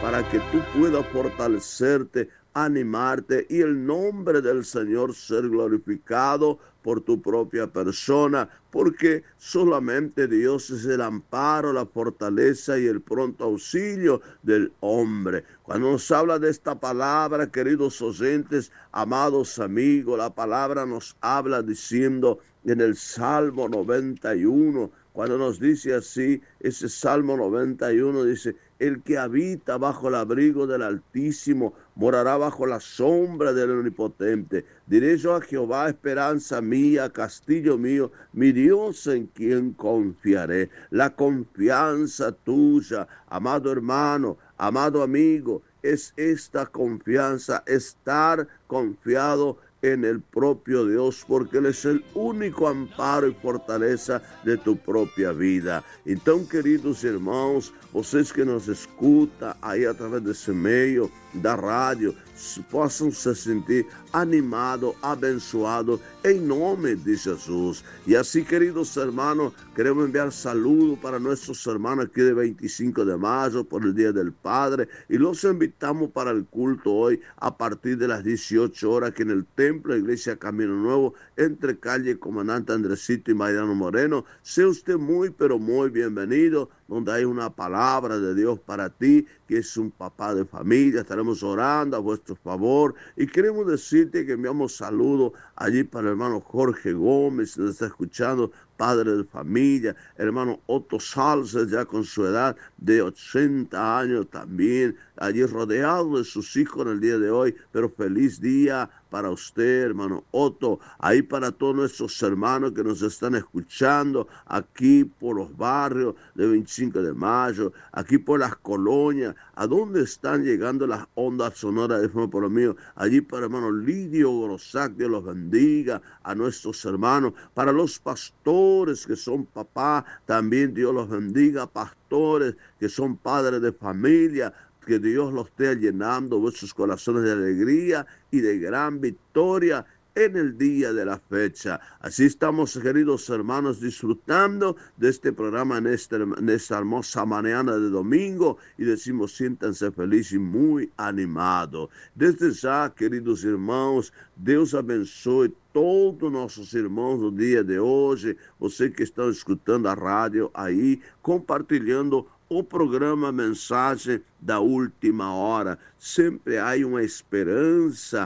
para que tú puedas fortalecerte, animarte y el nombre del Señor ser glorificado por tu propia persona, porque solamente Dios es el amparo, la fortaleza y el pronto auxilio del hombre. Cuando nos habla de esta palabra, queridos oyentes, amados amigos, la palabra nos habla diciendo en el Salmo 91, cuando nos dice así, ese Salmo 91 dice: el que habita bajo el abrigo del Altísimo morará bajo la sombra del Omnipotente. Diré yo a Jehová, esperanza mía, castillo mío, mi Dios en quien confiaré. La confianza tuya, amado hermano, amado amigo, es esta confianza, estar confiado en el propio Dios, porque Él es el único amparo y fortaleza de tu propia vida. Então, queridos irmãos, vocês que nos escutam aí através desse meio da rádio, possam se sentir animados, abençoados, em nome de Jesus. E assim, queridos hermanos, queremos enviar saludos para nossos hermanos aqui de 25 de mayo, por el Día del Padre, y los invitamos para el culto hoy a partir de las 18 horas, aquí en el Templo Iglesia Camino Nuevo, entre calle Comandante Andresito y Mariano Moreno. Sea usted muy, pero muy bienvenido, donde hay una palabra de Dios para ti, que es un papá de familia. Estaremos orando a vuestro favor y queremos decirte que enviamos saludos allí para el hermano Jorge Gómez, que nos está escuchando, padre de familia, hermano Otto Salces, ya con su edad de 80 años también, allí rodeado de sus hijos en el día de hoy, pero feliz día para usted, hermano Otto, ahí para todos nuestros hermanos que nos están escuchando, aquí por los barrios de 25 de mayo, aquí por las colonias, a dónde están llegando las ondas sonoras de Fuego por lo mío, allí para hermano Lidio Gorosac, Dios los bendiga, a nuestros hermanos, para los pastores que son papá, también Dios los bendiga, pastores que son padres de familia, que Dios los esté llenando vuestros corazones de alegría y de gran victoria en el día de la fecha. Así estamos, queridos hermanos, disfrutando de este programa en esta hermosa mañana de domingo y decimos, siéntanse felices y muy animados. Desde ya, queridos irmãos, Deus abençoe todos nossos irmãos no dia de hoje, você que está escutando a rádio aí, compartilhando o programa Mensagem da Última Hora. Sempre há uma esperança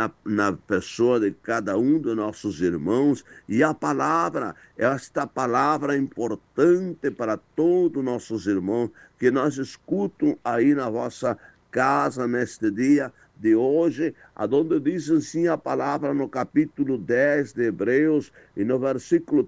na pessoa de cada um dos nossos irmãos, e a palavra, esta palavra é importante para todos nossos irmãos que nós escutam aí na vossa casa neste dia de hoje, aonde diz assim a palavra no capítulo 10 de Hebreus e no versículo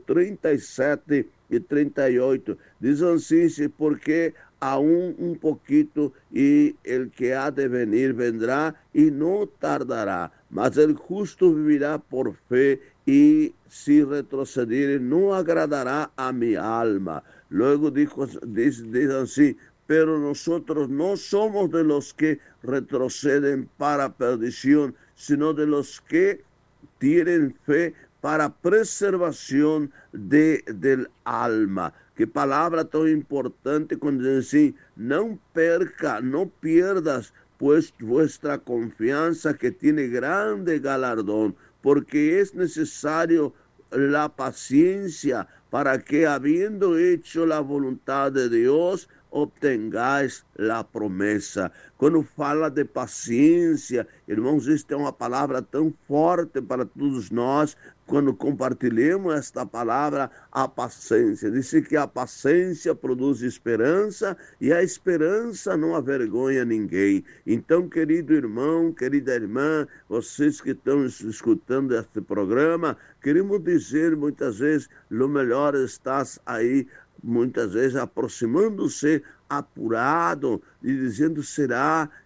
37 e 38, diz assim, porque aún un poquito y el que ha de venir vendrá y no tardará, mas el justo vivirá por fe y si retrocediere no agradará a mi alma. Luego dice así, pero nosotros no somos de los que retroceden para perdición, sino de los que tienen fe para preservación del alma. Que palavra tão importante quando diz assim, não perca, não pierdas, pues vuestra confianza que tiene grande galardón, porque es necesario la paciencia para que habiendo hecho la voluntad de Dios, obtengáis la promessa. Quando fala de paciência, irmãos, isso é uma palavra tão forte para todos nós, quando compartilhamos esta palavra, a paciência. Diz que a paciência produz esperança e a esperança não avergonha ninguém. Então, querido irmão, querida irmã, vocês que estão escutando este programa, queremos dizer muitas vezes, o melhor estás aí, muitas vezes aproximando-se apurado e dizendo, será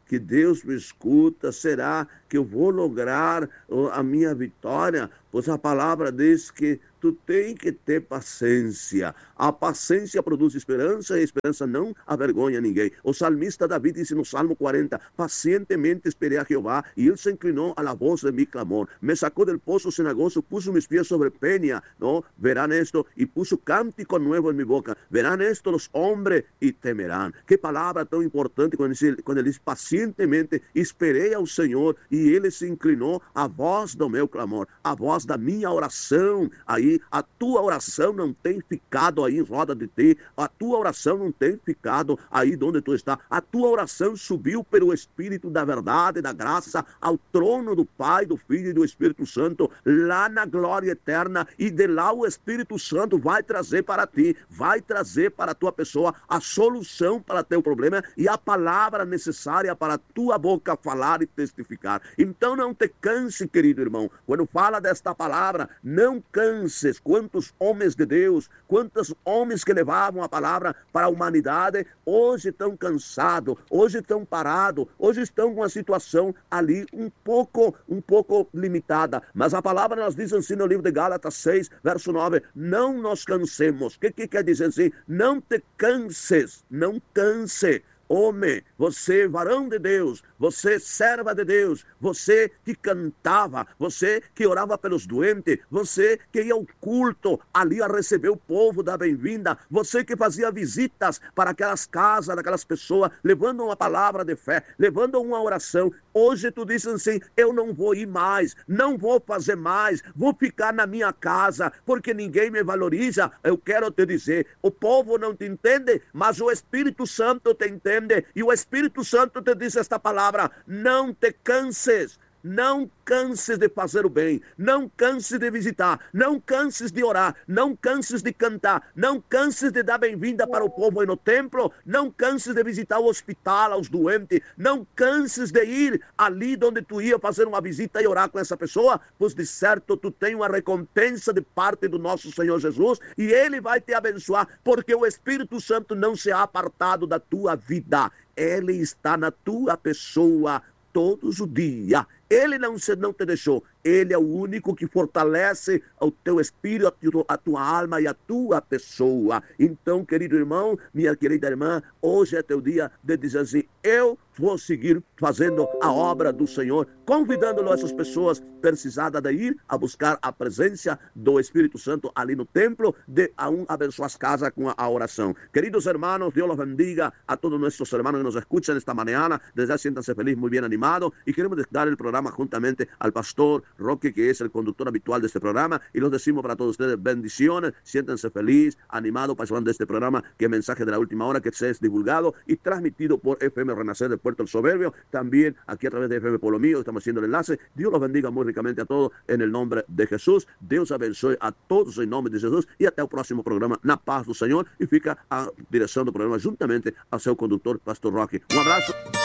que Deus me escuta? Será que eu vou lograr a minha vitória? Pois a palavra diz que tu tem que ter paciência. A paciência produz esperança e a esperança não avergonha ninguém. O salmista Davi disse no Salmo 40, pacientemente esperei a Jeová e ele se inclinou a la voz de mi clamor. Me sacó del pozo cenagoso, puso mis pies sobre peña, ¿no? Verán esto y puso cántico nuevo en mi boca. Verán esto los hombres y temerán. Qué palabra tão importante quando ele diz pacientemente esperei ao Senhor e ele se inclinou à voz do meu clamor, à voz da minha oração. Aí a tua oração não tem ficado aí em roda de ti, a tua oração não tem ficado aí onde tu está, a tua oração subiu pelo Espírito da verdade, da graça, ao trono do Pai, do Filho e do Espírito Santo, lá na glória eterna, e de lá o Espírito Santo vai trazer para ti, vai trazer para a tua pessoa a solução para teu problema e a palavra necessária para a tua boca falar e testificar. Então não te canse, querido irmão, quando fala desta palavra, não canses. Quantos homens de Deus, quantos homens que levavam a palavra para a humanidade, hoje estão cansados, hoje estão parados, hoje estão com a situação ali um pouco limitada. Mas a palavra nos diz assim no livro de Gálatas 6, verso 9, não nos cansemos. O que quer dizer assim? Não te canses, não canse. Homem, você varão de Deus, você serva de Deus, você que cantava, você que orava pelos doentes, você que ia ao culto ali a receber o povo da bem-vinda, você que fazia visitas para aquelas casas, daquelas pessoas, levando uma palavra de fé, levando uma oração. Hoje tu dizes assim, eu não vou ir mais, não vou fazer mais, vou ficar na minha casa, porque ninguém me valoriza. Eu quero te dizer, o povo não te entende, mas o Espírito Santo te entende. E o Espírito Santo te diz esta palavra, não te canses. Não canses de fazer o bem, não canses de visitar, não canses de orar, não canses de cantar, não canses de dar bem-vinda para o povo aí no templo, não canses de visitar o hospital aos doentes, não canses de ir ali onde tu ia fazer uma visita e orar com essa pessoa, pois de certo tu tem uma recompensa de parte do nosso Senhor Jesus e Ele vai te abençoar, porque o Espírito Santo não se ha apartado da tua vida, Ele está na tua pessoa todos os dias. Ele não te deixou. Ele é o único que fortalece o teu espírito, a tua alma e a tua pessoa. Então, querido irmão, minha querida irmã, hoje é teu dia de dizer assim, eu vou seguir fazendo a obra do Senhor, convidando essas pessoas precisadas de ir a buscar a presença do Espírito Santo ali no templo, de aún abençoar as casas com a oração. Queridos hermanos, Dios los bendiga a todos nuestros hermanos que nos escuchan esta mañana. Desde ya siéntanse feliz, muy bien animados, y queremos dar el programa juntamente al pastor Roque, que es el conductor habitual de este programa, y los decimos para todos ustedes, bendiciones, siéntanse feliz, animado, participando de este programa, que es mensaje de la última hora, que se es divulgado y transmitido por FM Renacer de Puerto El Soberbio, también aquí a través de FM Pueblo Mío, estamos haciendo el enlace. Dios los bendiga muy ricamente a todos en el nombre de Jesús. Deus abençoe a todos em nome de Jesus e até o próximo programa, na paz do Senhor, e fica a direção do programa juntamente ao seu condutor, pastor Roque. Um abraço.